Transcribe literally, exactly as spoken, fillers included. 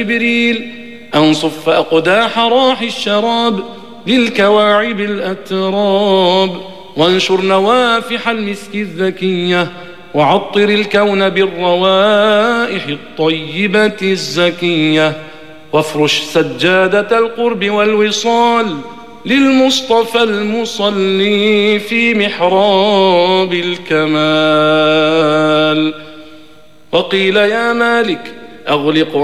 جبريل أن صف أقداح راح الشراب للكواعب الأتراب، وانشر نوافح المسك الذكية، وعطر الكون بالروائح الطيبة الزكية، وافرش سجادة القرب والوصال للمصطفى المصلي في محراب الكمال. وقيل يا مالك أغلق